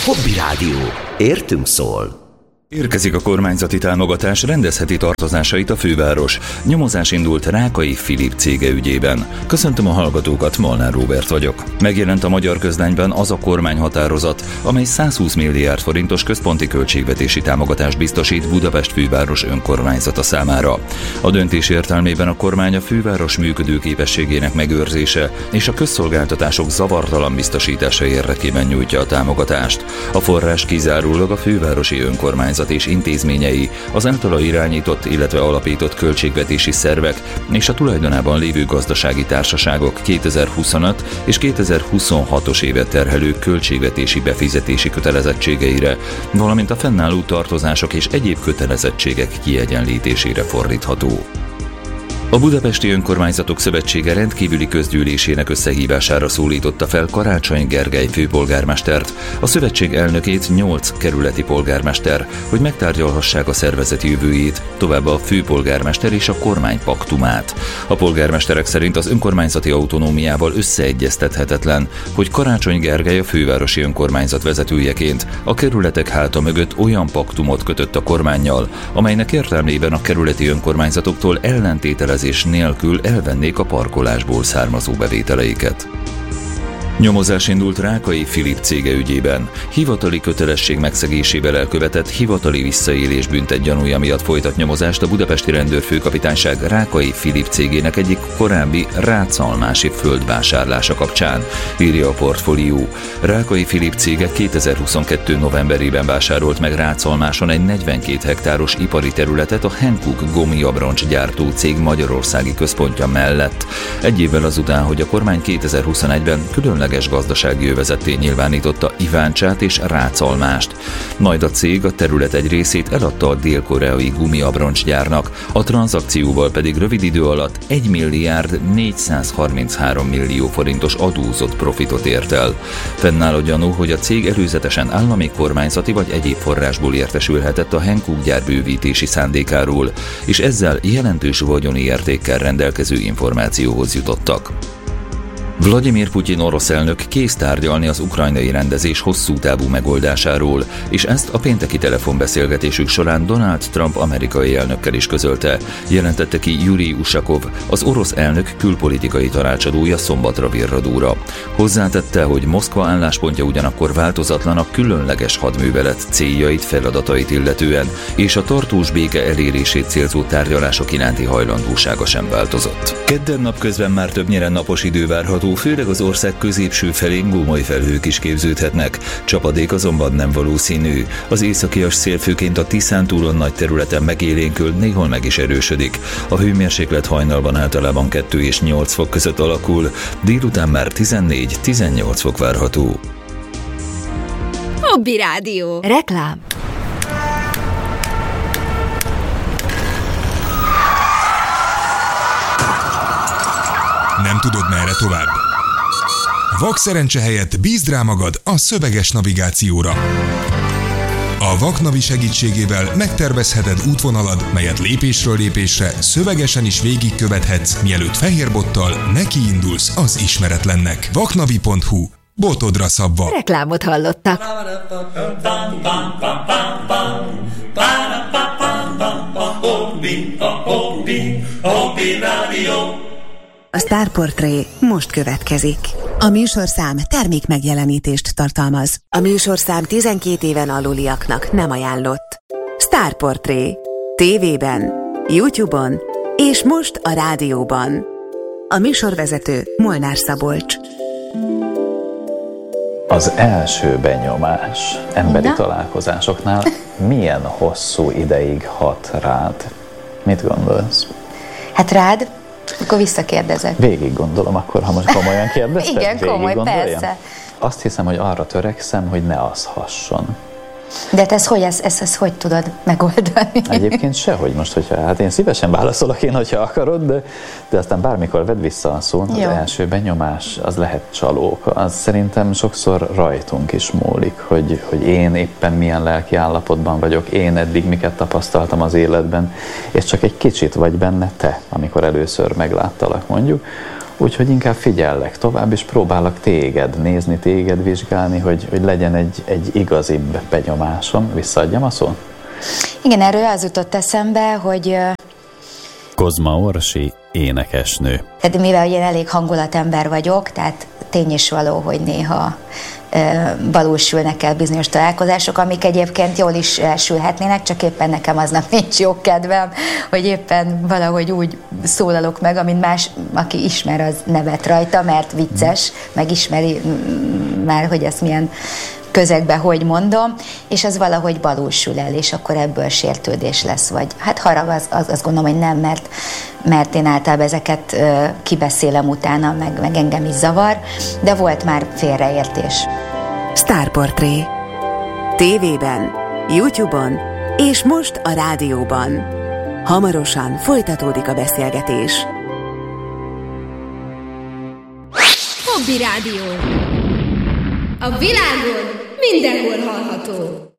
Hobby Rádió. Értünk szól. Érkezik a kormányzati támogatás, rendezheti tartozásait a főváros. Nyomozás indult Rákai Filip cége ügyében. Köszöntöm a hallgatókat, Molnár Róbert vagyok. Megjelent a Magyar Közlányban az a kormányhatározat, amely 120 milliárd forintos központi költségvetési támogatást biztosít Budapest főváros önkormányzata számára. A döntés értelmében a kormány a főváros működőképességének megőrzése és a közszolgáltatások zavartalan biztosítása érdekében nyújtja a támogatást. A forrás kizárólag a fővárosi önkormányzat és intézményei, az általa irányított, illetve alapított költségvetési szervek és a tulajdonában lévő gazdasági társaságok 2025 és 2026-os évet terhelő költségvetési befizetési kötelezettségeire, valamint a fennálló tartozások és egyéb kötelezettségek kiegyenlítésére fordítható. A Budapesti Önkormányzatok Szövetsége rendkívüli közgyűlésének összehívására szólította fel Karácsony Gergely főpolgármestert, a szövetség elnökét 8 kerületi polgármester, hogy megtárgyalhassák a szervezet jövőjét, továbbá a főpolgármester és a kormány paktumát. A polgármesterek szerint az önkormányzati autonómiával összeegyeztethetetlen, hogy Karácsony Gergely a fővárosi önkormányzat vezetőjeként a kerületek háta mögött olyan paktumot kötött a kormánnyal, amelynek értelmében a kerületi önkormányzatoktól ellentételezés nélkül elvennék a parkolásból származó bevételeiket. Nyomozás indult Rákai Filip cége ügyében. Hivatali kötelesség megszegésével elkövetett hivatali visszaélés büntet gyanúja miatt folytat nyomozást a budapesti rendőrfőkapitányság Rákai Filip cégének egyik korábbi rácalmási földvásárlása kapcsán, írja a Portfólió. Rákai Filip cége 2022. novemberében vásárolt meg Rácalmáson egy 42 hektáros ipari területet a Hankook gumiabroncs gyártó cég magyarországi központja mellett. Egy évvel azután, hogy a kormány 2021-ben különleges gazdasági övezetté nyilvánította Iváncsát és Rácalmást. Majd a cég a terület egy részét eladta a dél-koreai gumiabroncsgyárnak, a tranzakcióval pedig rövid idő alatt 1 milliárd 433 millió forintos adózott profitot ért el. Fennáll a gyanú, hogy a cég előzetesen állami, kormányzati vagy egyéb forrásból értesülhetett a Hankook gyár bővítési szándékáról, és ezzel jelentős vagyoni értékkel rendelkező információhoz jutottak. Vladimir Putyin orosz elnök kész tárgyalni az ukrajnai rendezés hosszú távú megoldásáról, és ezt a pénteki telefonbeszélgetésük során Donald Trump amerikai elnökkel is közölte, jelentette ki Yuri Ushakov, az orosz elnök külpolitikai tanácsadója szombatra virradóra. Hozzátette, hogy Moszkva álláspontja ugyanakkor változatlan a különleges hadművelet céljait, feladatait illetően, és a tartós béke elérését célzó tárgyalások iránti hajlandósága sem változott. Kedden napközben már többnyire napos idő várható, főleg az ország középső felén gomoly felhők is képződhetnek, csapadék azonban nem valószínű. Az északias szél főként a Tiszántúlon nagy területen megélénkül, néhol meg is erősödik. A hőmérséklet hajnalban általában 2 és 8 fok között alakul, délután már 14-18 fok várható. Hobby Rádió. Reklám. Nem tudod, merre tovább? Vakszerencse helyett bízd rá magad a szöveges navigációra. A Vaknavi segítségével megtervezheted útvonalad, melyet lépésről lépésre szövegesen is végigkövethetsz, mielőtt fehérbottal nekiindulsz az ismeretlennek. Vaknavi.hu. Botodra szabva. Reklámot hallottak. A Starportré most következik. A műsorszám termékmegjelenítést tartalmaz. A műsorszám 12 éven aluliaknak nem ajánlott. Starportré. TV-ben, YouTube-on és most a rádióban. A műsorvezető Molnár Szabolcs. Az első benyomás emberi találkozásoknál milyen hosszú ideig hat rád? Mit gondolsz? Hát rád? Akkor visszakérdezek. Végig gondolom akkor, ha most komolyan kérdezted? Igen, komoly, persze. Azt hiszem, hogy arra törekszem, hogy ne az hasson. De te ezt hogy tudod megoldani? Egyébként sehogy most, hogyha, hát én szívesen válaszolok én, hogyha akarod, de aztán bármikor vedd vissza a szót. Az első benyomás, az lehet csalók. Az szerintem sokszor rajtunk is múlik, hogy én éppen milyen lelki állapotban vagyok, én eddig miket tapasztaltam az életben, és csak egy kicsit vagy benne te, amikor először megláttalak mondjuk, Úgyhogy inkább figyellek tovább, és próbálok téged nézni, téged vizsgálni, hogy legyen egy igazibb benyomásom. Visszaadjam a szót? Igen, erről az jutott eszembe, hogy... Kozma Orsi, énekesnő. Tehát mivel én elég hangulatember vagyok, tehát tény is való, hogy néha valósulnak el bizonyos találkozások, amik egyébként jól is elsülhetnének, csak éppen nekem aznap nincs jó kedvem, hogy éppen valahogy úgy szólalok meg, amint más, aki ismer, az nevet rajta, mert vicces, meg ismeri már, hogy ezt milyen közegben hogy mondom, és az valahogy valósul el, és akkor ebből sértődés lesz, vagy hát harag, azt gondolom, hogy nem, mert én általában ezeket kibeszélem utána, meg engem is zavar, de volt már félreértés. Sztárportré. TV-ben, YouTube-on és most a rádióban. Hamarosan folytatódik a beszélgetés. Hobby Rádió. A világon mindenhol hallható.